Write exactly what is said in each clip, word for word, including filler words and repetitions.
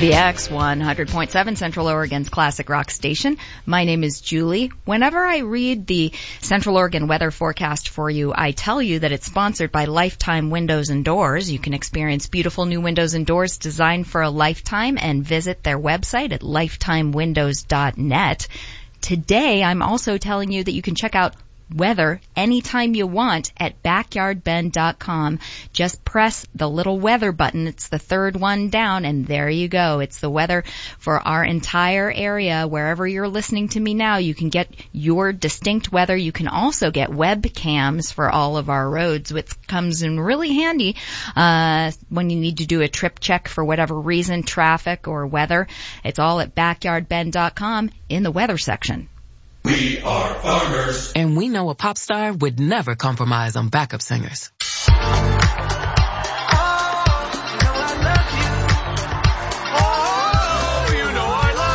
The X one hundred point seven Central Oregon's classic rock station. My name is Julie. Whenever I read the Central Oregon weather forecast for you, I tell you that it's sponsored by Lifetime Windows and Doors. You can experience beautiful new windows and doors designed for a lifetime and visit their website at lifetime windows dot net. Today, I'm also telling you that you can check out weather anytime you want at backyard bend dot com. Just press the little weather button. It's the third one down, and there you go. It's the weather for our entire area. Wherever you're listening to me now, you can get your distinct weather. You can also get webcams for all of our roads, which comes in really handy uh when you need to do a trip check for whatever reason, traffic or weather. It's all at backyard bend dot com in the weather section. We are farmers. And we know a pop star would never compromise on backup singers. Oh, you know I love you. Oh, you know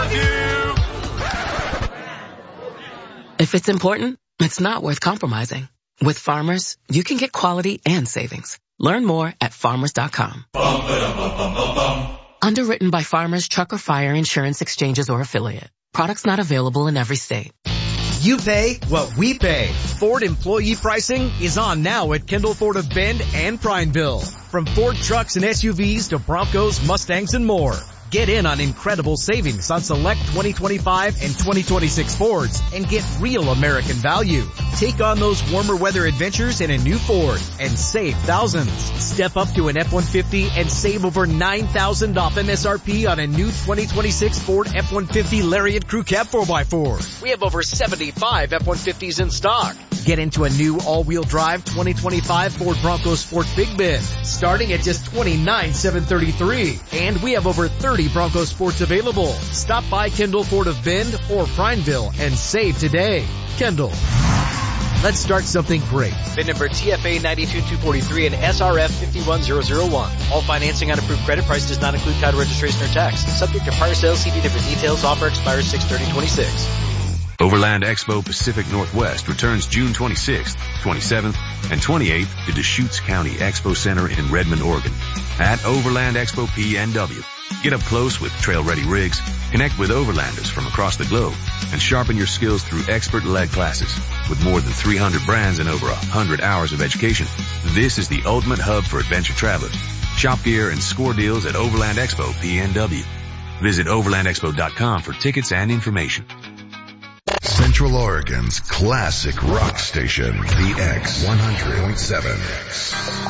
I love you. If it's important, it's not worth compromising. With Farmers, you can get quality and savings. Learn more at farmers dot com. Bum, ba-dum, bum, bum, bum, bum. Underwritten by Farmers Truck or Fire Insurance Exchanges or Affiliate. Products not available in every state. You pay what we pay. Ford employee pricing is on now at Kendall Ford of Bend and Prineville. From Ford trucks and S U Vs to Broncos, Mustangs, and more. Get in on incredible savings on select twenty twenty-five and twenty twenty-six Fords and get real American value. Take on those warmer weather adventures in a new Ford and save thousands. Step up to an F one fifty and save over nine thousand dollars off M S R P on a new twenty twenty-six Ford F one fifty Lariat Crew Cab four by four. We have over seventy-five F one fifties in stock. Get into a new all-wheel drive twenty twenty-five Ford Bronco Sport Big Bend, starting at just twenty-nine thousand seven hundred thirty-three dollars. And we have over thirty Bronco Sports available. Stop by Kendall Ford of Bend or Prineville and save today. Kendall. Let's start something great. V I N number T F A nine two two four three and S R F five one zero zero one. All financing on approved credit. Price does not include title registration or tax. Subject to prior sales. See dealer for details. Offer expires six thirty twenty-six. Overland Expo Pacific Northwest returns June twenty-sixth, twenty-seventh, and twenty-eighth to Deschutes County Expo Center in Redmond, Oregon. At Overland Expo P N W, get up close with trail-ready rigs, connect with overlanders from across the globe, and sharpen your skills through expert-led classes. With more than three hundred brands and over one hundred hours of education, this is the ultimate hub for adventure travelers. Shop gear and score deals at Overland Expo P N W. Visit overland expo dot com for tickets and information. Central Oregon's classic rock station, the X one hundred point seven.